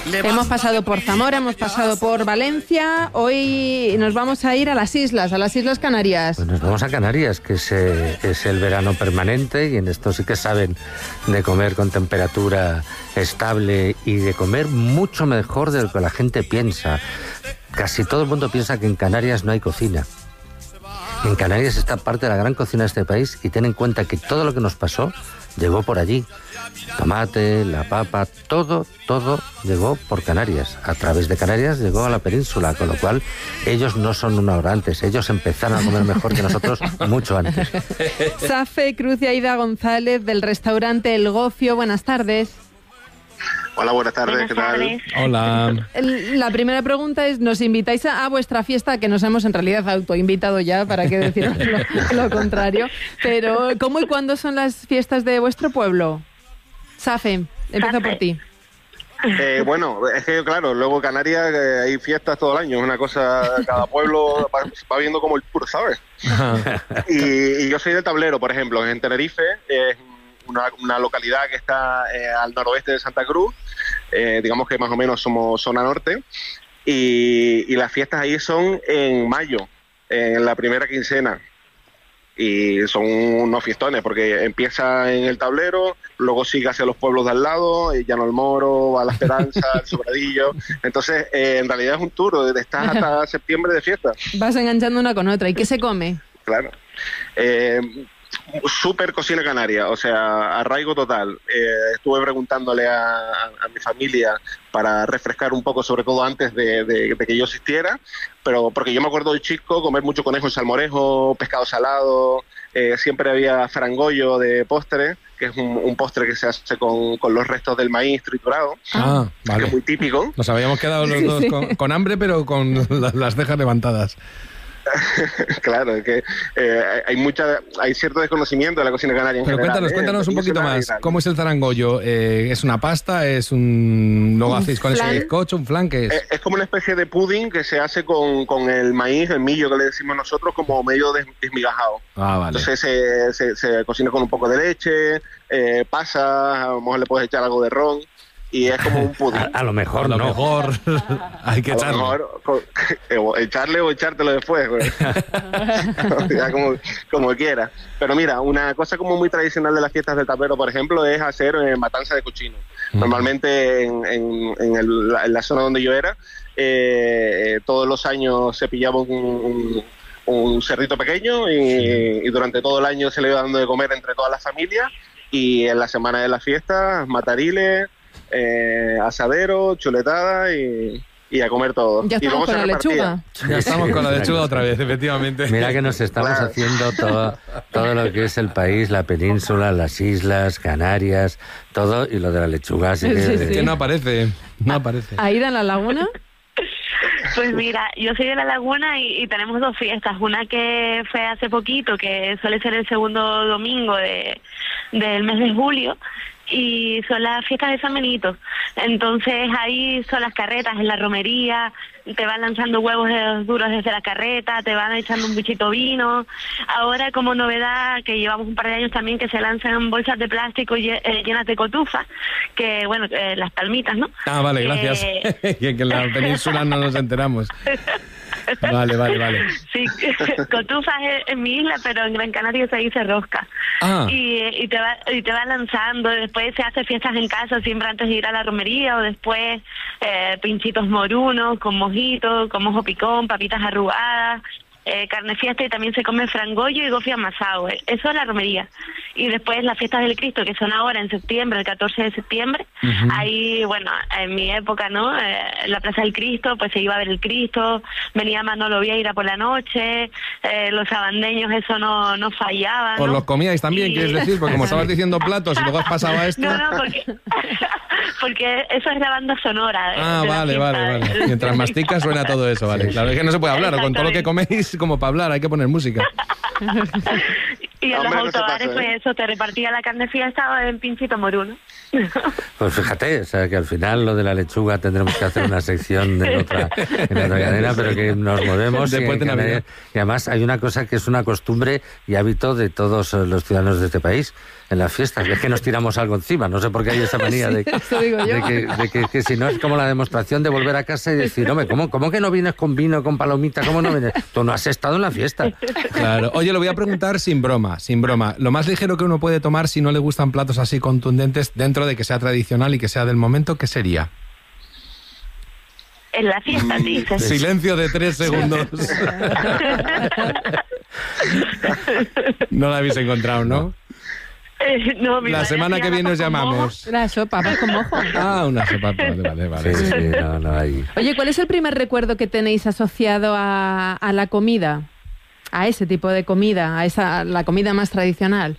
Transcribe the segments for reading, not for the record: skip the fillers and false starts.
Hemos pasado por Zamora, hemos pasado por Valencia. Hoy nos vamos a ir a las Islas Canarias. Pues nos vamos a Canarias, que es el verano permanente, y en esto sí que saben de comer con temperatura estable y de comer mucho mejor de lo que la gente piensa. Casi todo el mundo piensa que en Canarias no hay cocina. En Canarias está parte de la gran cocina de este país, y ten en cuenta que todo lo que nos pasó llegó por allí. Tomate, la papa, todo llegó por Canarias. A través de Canarias llegó a la península, con lo cual ellos no son una hora antes. Ellos empezaron a comer mejor que nosotros mucho antes. Safe Cruz y Aida González, del restaurante El Gofio. Buenas tardes. Hola, buenas tardes, ¿qué tal? Hola. La primera pregunta es, ¿nos invitáis a vuestra fiesta? Que nos hemos en realidad autoinvitado ya, para qué deciros lo contrario. Pero, ¿cómo y cuándo son las fiestas de vuestro pueblo? Safe, empiezo por ti. Bueno, es que claro, luego Canarias hay fiestas todo el año, es una cosa, cada pueblo va viendo como el tour, ¿sabes? Y yo soy de Tablero, por ejemplo, en Tenerife, es una localidad que está al noroeste de Santa Cruz, digamos que más o menos somos zona norte, y las fiestas ahí son en mayo, en la primera quincena. Y son unos fiestones, porque empieza en el Tablero, luego sigue hacia los pueblos de al lado, Llano el Moro, va a La Esperanza, el Sobradillo. Entonces, en realidad es un tour, estás hasta septiembre de fiesta. Vas enganchando una con otra. ¿Y qué se come? Claro. Súper cocina canaria, o sea, arraigo total. Estuve preguntándole a mi familia para refrescar un poco, sobre todo antes de que yo existiera, pero porque yo me acuerdo de chico comer mucho conejo en salmorejo, pescado salado, siempre había frangollo de postre, que es un postre que se hace con los restos del maíz triturado, Vale. que es muy típico. Nos habíamos quedado los dos con hambre, pero con las cejas levantadas. Claro, es que hay cierto desconocimiento de la cocina canaria en Pero general. cuéntanos un poquito más. ¿Cómo es el zarangollo? ¿Es una pasta? ¿Luego hacéis con ese bizcocho? ¿Un flan? ¿Qué es? Es como una especie de pudding que se hace con el maíz, el millo que le decimos nosotros, como medio desmigajado. Vale. Entonces se cocina con un poco de leche, pasas, a lo mejor le puedes echar algo de ron. Y es como un pudding. A lo mejor no. mejor Hay que echarle. A lo mejor echarle o echártelo después. Ya como quiera. Pero mira, una cosa como muy tradicional de las fiestas del Tablero, por ejemplo, es hacer matanza de cochino. Normalmente en la zona donde yo era, todos los años se pillaba un cerdito pequeño y durante todo el año se le iba dando de comer entre todas las familias, y en la semana de las fiestas, matariles, asadero, chuletada y a comer todo. Ya y luego estamos con la lechuga. Ya estamos con la lechuga otra vez, efectivamente. Mira que nos estamos haciendo todo lo que es el país, la península, las islas, Canarias, todo, y lo de la lechuga. Así Que no aparece. ¿Aida en la laguna? Pues mira, yo soy de La Laguna y tenemos dos fiestas. Una que fue hace poquito, que suele ser el segundo domingo del mes de julio, y son las fiestas de San Benito. Entonces ahí son las carretas en la romería, te van lanzando huevos duros desde la carreta, te van echando un bichito vino. Ahora, como novedad, que llevamos un par de años también, que se lanzan bolsas de plástico llenas de cotufa, que bueno, las palmitas, ¿no? Vale, gracias. Que en la península no nos enteramos. Vale. Sí, cotufa es en mi isla, pero en Gran Canaria se dice rosca. Y te va lanzando. Después se hace fiestas en casa, siempre antes de ir a la romería, o después pinchitos morunos con mojito, con mojo picón, papitas arrugadas, carne fiesta, y también se come frangollo y gofio amasado. Eso es la romería. Y después las fiestas del Cristo, que son ahora en septiembre, el 14 de septiembre. Ahí, bueno, en mi época, ¿no? En la Plaza del Cristo, pues se iba a ver el Cristo, venía Manolo Vieira por la noche, los sabandeños, eso no fallaba, ¿no? ¿Os los comíais también, quieres decir? Porque como estabas diciendo platos y luego has pasado a esto... No, porque eso es la banda sonora. Vale. Mientras masticas suena todo eso, vale. Claro, es que no se puede hablar, con todo lo que coméis, como para hablar, hay que poner música. Y en los autobares, pues eso, te repartía la carne fiesta en pinchito moruno. Pues fíjate, o sea, que al final lo de la lechuga tendremos que hacer una sección en otra cadena, pero que nos movemos. Y además hay una cosa que es una costumbre y hábito de todos los ciudadanos de este país. En las fiestas, es que nos tiramos algo encima. No sé por qué hay esa manía de que si no es como la demostración de volver a casa y decir, hombre, ¿cómo que no vienes con vino, con palomita? ¿Cómo no vienes? Tú no has estado en la fiesta. Claro. Oye, lo voy a preguntar sin broma. Lo más ligero que uno puede tomar si no le gustan platos así contundentes, dentro de que sea tradicional y que sea del momento, ¿qué sería? En la fiesta, dices. Silencio de 3 segundos. No la habéis encontrado, ¿no? No, la semana que viene os llamamos. Una sopa, vas con mojo. Una sopa, vale. Sí, no hay. Oye, ¿cuál es el primer recuerdo que tenéis asociado a la comida? A ese tipo de comida, la comida más tradicional.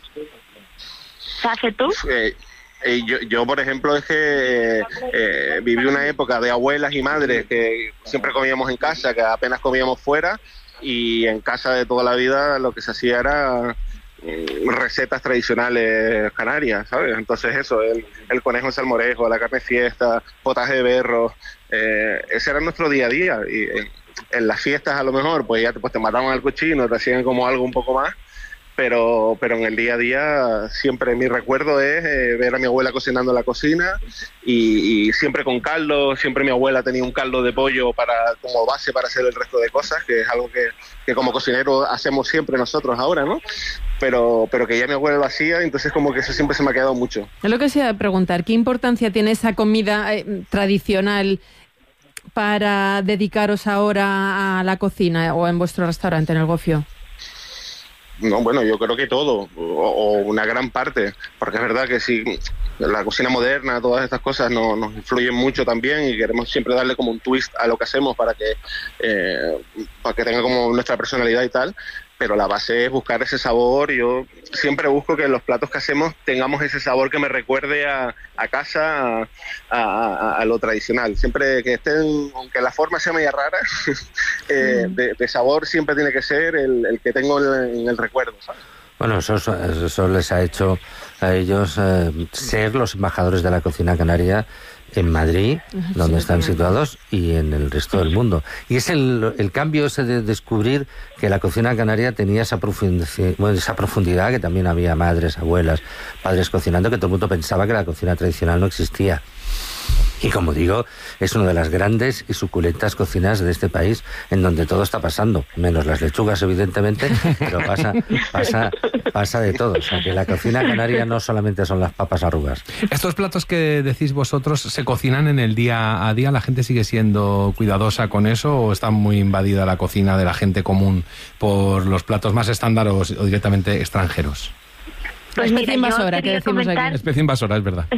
¿Sabes tú? Yo, por ejemplo, es que viví una época de abuelas y madres que siempre comíamos en casa, que apenas comíamos fuera, y en casa de toda la vida lo que se hacía era recetas tradicionales canarias, ¿sabes? Entonces eso, el conejo en salmorejo, la carne fiesta, potaje de berro, ese era nuestro día a día. Y en las fiestas a lo mejor pues ya te mataban al cochino, te hacían como algo un poco más, pero en el día a día siempre mi recuerdo es ver a mi abuela cocinando en la cocina y siempre con caldo. Siempre mi abuela tenía un caldo de pollo como base para hacer el resto de cosas, que es algo que como cocinero hacemos siempre nosotros ahora, ¿no? Pero que ya mi abuela lo hacía, entonces como que eso siempre se me ha quedado mucho. Es lo que os iba a preguntar, ¿qué importancia tiene esa comida tradicional para dedicaros ahora a la cocina o en vuestro restaurante, en el Gofio? No, bueno, yo creo que todo, o una gran parte, porque es verdad que sí, la cocina moderna, todas estas cosas nos influyen mucho también y queremos siempre darle como un twist a lo que hacemos para que tenga como nuestra personalidad y tal, pero la base es buscar ese sabor. Yo siempre busco que en los platos que hacemos tengamos ese sabor que me recuerde a casa, a lo tradicional. Siempre que estén, aunque la forma sea media rara, de sabor siempre tiene que ser el que tengo en el recuerdo, ¿sabes? Bueno, eso les ha hecho a ellos ser los embajadores de la cocina canaria en Madrid, donde están situados, y en el resto del mundo. Y es el cambio ese de descubrir que la cocina canaria tenía esa profundidad, que también había madres, abuelas, padres cocinando, que todo el mundo pensaba que la cocina tradicional no existía. Y como digo, es una de las grandes y suculentas cocinas de este país, en donde todo está pasando, menos las lechugas, evidentemente, pero pasa de todo. O sea, que la cocina canaria no solamente son las papas arrugas. Estos platos que decís vosotros, ¿se cocinan en el día a día? ¿La gente sigue siendo cuidadosa con eso o está muy invadida la cocina de la gente común por los platos más estándar o directamente extranjeros? Pues especie invasora, que decimos aquí. Especie invasora, es verdad.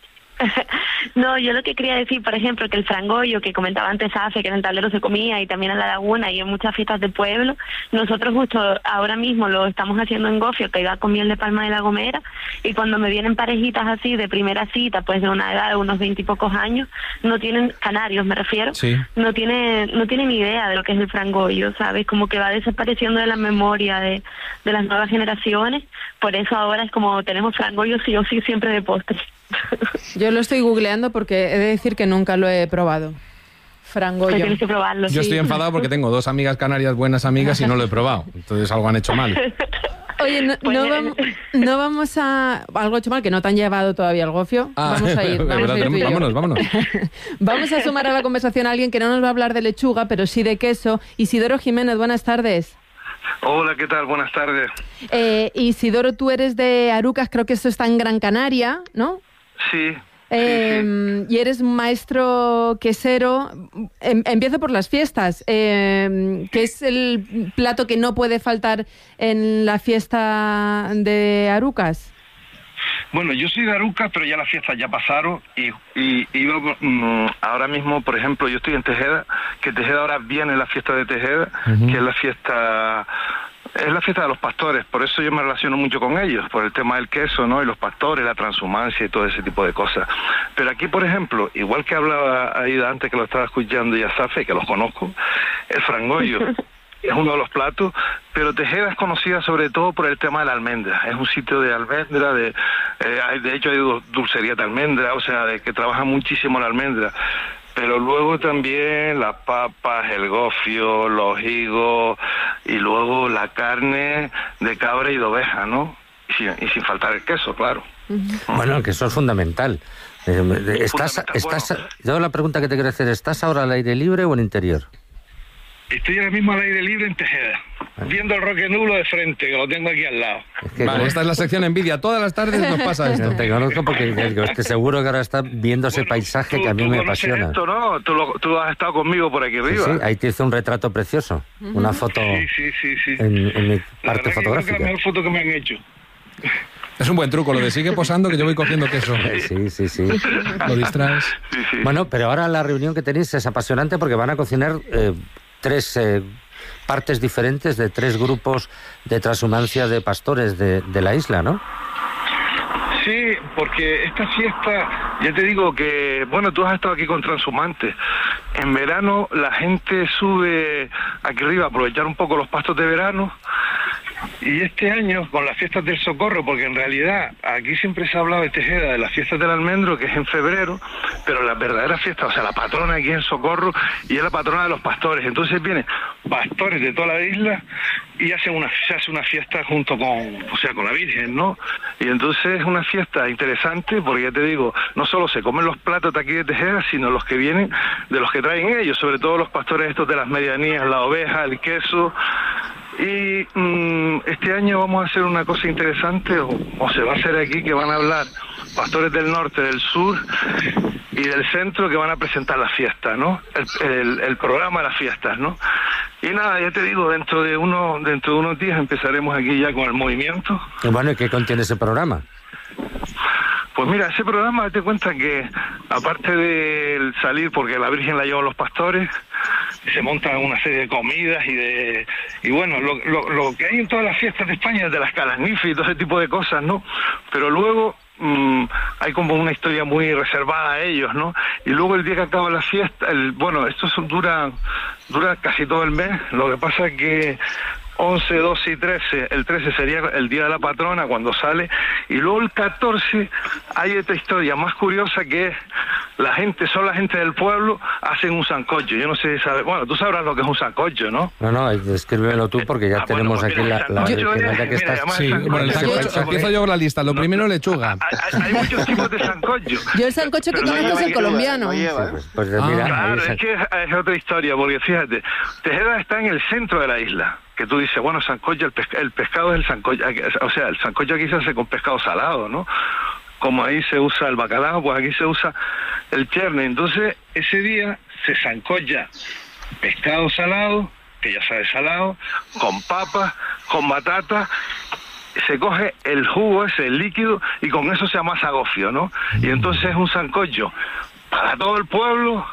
No, yo lo que quería decir, por ejemplo, que el frangollo que comentaba antes Afe, que en el tablero se comía y también en la laguna y en muchas fiestas del pueblo, nosotros justo ahora mismo lo estamos haciendo en Gofio, que iba con miel de palma de La Gomera, y cuando me vienen parejitas así de primera cita, pues de una edad de unos 20 y pocos años, no tienen, canarios me refiero, sí, no tienen ni idea de lo que es el frangollo, ¿sabes? Como que va desapareciendo de la memoria de las nuevas generaciones. Por eso ahora es como tenemos frangollo sí o sí siempre de postre. Yo lo estoy googleando porque he de decir que nunca lo he probado. Frangollo. Tienes que probarlo. Yo estoy enfadado porque tengo 2 amigas canarias, buenas amigas, y no lo he probado. Entonces algo han hecho mal. Oye, no vamos a... Algo hecho mal, que no te han llevado todavía al Gofio. Vamos a ir. Vámonos. Vamos a sumar a la conversación a alguien que no nos va a hablar de lechuga, pero sí de queso. Isidoro Jiménez, buenas tardes. Hola, ¿qué tal? Buenas tardes. Isidoro, tú eres de Arucas, creo que eso está en Gran Canaria, ¿no? Sí. Y eres maestro quesero. Empiezo por las fiestas. ¿Qué es el plato que no puede faltar en la fiesta de Arucas? Bueno, yo soy de Arucas, pero ya las fiestas ya pasaron y ahora mismo, por ejemplo, yo estoy en Tejeda, que Tejeda ahora viene la fiesta de Tejeda, que es la fiesta de los pastores. Por eso yo me relaciono mucho con ellos, por el tema del queso, ¿no? Y los pastores, la transhumancia y todo ese tipo de cosas. Pero aquí, por ejemplo, igual que hablaba Aida antes, que lo estaba escuchando, y Asafe, que los conozco, el frangollo es uno de los platos, pero Tejeda es conocida sobre todo por el tema de la almendra. Es un sitio de almendra, de hecho hay dulcería de almendra, o sea, de que trabaja muchísimo la almendra. Pero luego también las papas, el gofio, los higos y luego la carne de cabra y de oveja, ¿no? Y sin faltar el queso, claro. Bueno, el queso es fundamental. Yo la pregunta que te quiero hacer, ¿estás ahora al aire libre o en interior? Estoy ahora mismo al aire libre en Tejeda, viendo el Roque Nulo de frente, que lo tengo aquí al lado. Vale, esta es la sección envidia. Todas las tardes nos pasa esto. Te conozco porque estoy seguro que ahora está viendo ese paisaje que a mí me apasiona. Esto, ¿no? Tú has estado conmigo por aquí arriba. Sí, ahí te hice un retrato precioso, una foto sí. En mi parte fotográfica. Es la mejor foto que me han hecho. Es un buen truco, lo de sigue posando que yo voy cogiendo queso. Sí. Lo distraes. Sí. Bueno, pero ahora la reunión que tenéis es apasionante porque van a cocinar 3 partes diferentes de 3 grupos de transhumancia de pastores de la isla, ¿no? Sí, porque esta fiesta, ya te digo que, bueno, tú has estado aquí con transhumantes. En verano la gente sube aquí arriba a aprovechar un poco los pastos de verano. Y este año, con las fiestas del Socorro, porque en realidad aquí siempre se ha hablado de Tejeda, de las fiestas del almendro, que es en febrero, pero la verdadera fiesta, o sea, la patrona aquí es en Socorro y es la patrona de los pastores. Entonces vienen pastores de toda la isla y se hace una fiesta junto con la Virgen, ¿no? Y entonces es una fiesta interesante porque, ya te digo, no solo se comen los platos de aquí de Tejeda, sino los que vienen de los que traen ellos, sobre todo los pastores estos de las medianías, la oveja, el queso. Y este año vamos a hacer una cosa interesante, o se va a hacer aquí, que van a hablar pastores del norte, del sur y del centro, que van a presentar las fiestas, ¿no? El programa de las fiestas, ¿no? Y nada, ya te digo, dentro de unos días empezaremos aquí ya con el movimiento. Y bueno, ¿y qué contiene ese programa? Pues mira, ese programa, date cuenta que, aparte del salir, porque la Virgen la llevan los pastores, se montan una serie de comidas y bueno, lo que hay en todas las fiestas de España, de las calasnifes y todo ese tipo de cosas, ¿no? Pero luego hay como una historia muy reservada a ellos, ¿no? Y luego el día que acaba la fiesta, esto dura casi todo el mes. Lo que pasa es que 11, 12 y 13, el 13 sería el día de la patrona cuando sale, y luego el 14 hay esta historia más curiosa, que es la gente del pueblo hacen un sancocho. Yo no sé si sabes, bueno, tú sabrás lo que es un sancocho, ¿no? No, descríbelo tú porque ya tenemos aquí la que está. Sí, bueno, el sancocho, empiezo yo con la lista. Lo primero, lechuga. Hay muchos tipos de sancocho. Yo el sancocho que conozco es el colombiano. Pues mira, claro, es que es otra historia, porque fíjate, Tejeda está en el centro de la isla. Que tú dices, bueno, sancocho, el pescado es el sancocho, o sea, el sancocho aquí se hace con pescado salado, ¿no? Como ahí se usa el bacalao, pues aquí se usa el cherne. Entonces, ese día se sancocha pescado salado, que ya sabe salado, con papas, con batata, se coge el jugo ese, el líquido, y con eso se amasa gofio, ¿no? Y entonces es un sancocho para todo el pueblo,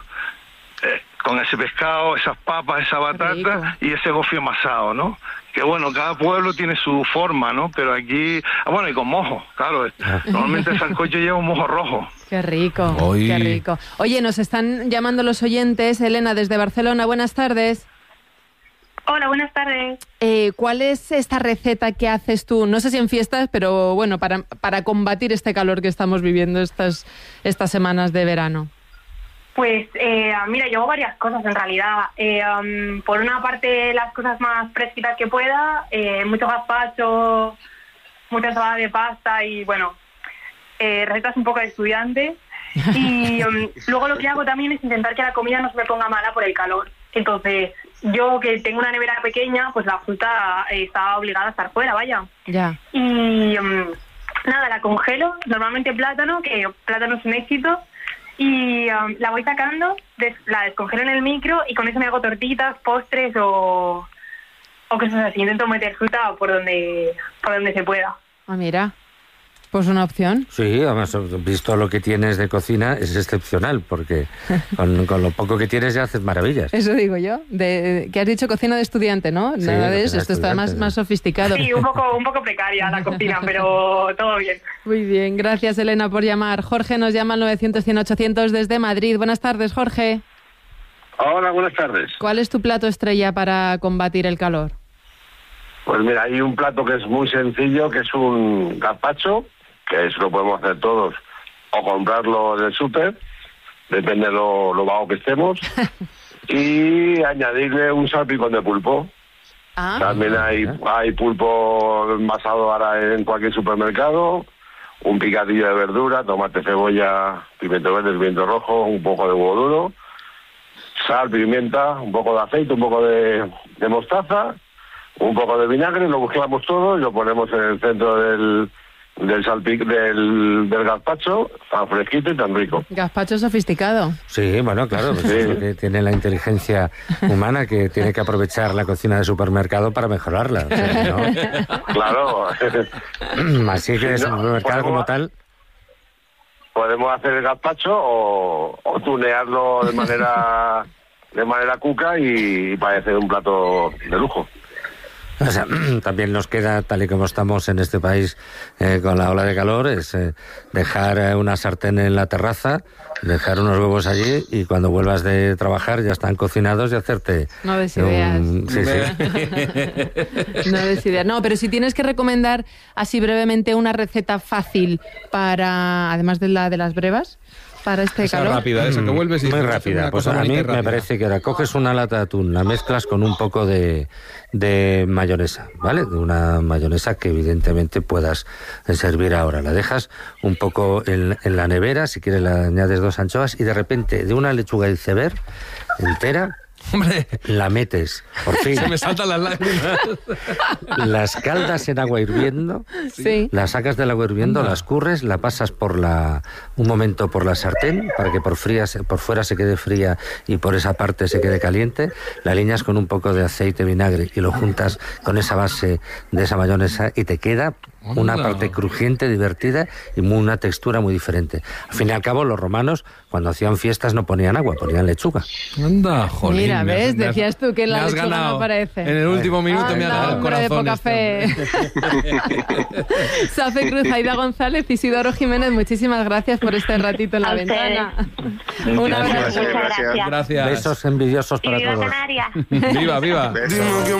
con ese pescado, esas papas, esa batata y ese gofio amasado, ¿no? Que bueno, cada pueblo tiene su forma, ¿no? Pero aquí, bueno, y con mojo, claro. Normalmente el sancocho lleva un mojo rojo. Qué rico, qué rico. Oye, nos están llamando los oyentes. Elena, desde Barcelona, buenas tardes. Hola, buenas tardes. ¿Cuál es esta receta que haces tú? No sé si en fiestas, pero bueno, para combatir este calor que estamos viviendo estas semanas de verano. Pues mira, yo hago varias cosas en realidad. Por una parte, las cosas más fresquitas que pueda, mucho gazpacho, mucha ensalada de pasta y bueno, recetas un poco de estudiante. Y luego lo que hago también es intentar que la comida no se me ponga mala por el calor. Entonces, yo que tengo una nevera pequeña, pues la fruta está obligada a estar fuera, vaya. Ya. Y nada, la congelo, normalmente plátano, que plátano es un éxito. Y la voy sacando, la descongelo en el micro y con eso me hago tortitas, postres o cosas así. Intento meter fruta por donde se pueda. Ah, mira, pues una opción. Sí, además, visto lo que tienes de cocina, es excepcional, porque con lo poco que tienes ya haces maravillas. Eso digo yo, que has dicho cocina de estudiante, ¿no? Sí, nada de eso, esto está más sofisticado. Sí, un poco precaria la cocina, pero todo bien. Muy bien, gracias Elena por llamar. Jorge nos llama al 900-100-800 desde Madrid. Buenas tardes, Jorge. Hola, buenas tardes. ¿Cuál es tu plato estrella para combatir el calor? Pues mira, hay un plato que es muy sencillo, que es un gazpacho, que eso lo podemos hacer todos, o comprarlo del súper, depende de lo vago que estemos, y añadirle un salpicón de pulpo. También hay pulpo envasado ahora en cualquier supermercado, un picadillo de verdura, tomate, cebolla, pimiento verde, pimiento rojo, un poco de huevo duro, sal, pimienta, un poco de aceite, un poco de mostaza, un poco de vinagre, lo mezclamos todo y lo ponemos en el centro del gazpacho, tan fresquito y tan rico. Gazpacho sofisticado. Sí, bueno, claro, pues sí. Tiene la inteligencia humana que tiene que aprovechar la cocina de supermercado para mejorarla. O sea, ¿no? Claro. Así que el supermercado como tal... Podemos hacer el gazpacho o tunearlo de manera cuca y parece un plato de lujo. O sea, también nos queda, tal y como estamos en este país con la ola de calor, es dejar una sartén en la terraza, dejar unos huevos allí y cuando vuelvas de trabajar ya están cocinados y hacerte... No des ideas. No des ideas. No, pero si tienes que recomendar así brevemente una receta fácil para, además de la de las brevas, para este calor. Rápida, esa que vuelves y muy rápida. Pues a mí me parece que ahora coges una lata de atún, la mezclas con un poco de mayonesa, ¿vale? De una mayonesa que evidentemente puedas servir ahora. La dejas un poco en la nevera, si quieres le añades 2 anchoas y de repente de una lechuga iceberg entera, ¡hombre! La metes, por fin. Se me saltan las lágrimas. Las caldas en agua hirviendo, sí. Las sacas del agua hirviendo, las curres, la pasas un momento por la sartén para que por fuera se quede fría y por esa parte se quede caliente, la alineas con un poco de aceite, vinagre y lo juntas con esa base de esa mayonesa y te queda una parte crujiente, divertida y una textura muy diferente. Al fin y al cabo, los romanos, cuando hacían fiestas, no ponían agua, ponían lechuga. Anda, jolín. Mira, ¿ves? Decías tú que la lechuga no aparece. En el último minuto me ha dado el corazón. De poca fe. Safe Cruz, Aida González, Isidoro Jiménez, muchísimas gracias por este ratito en la ventana. Un abrazo. Muchas gracias. Gracias. Besos envidiosos para y viva todos. Canarias. Viva, viva.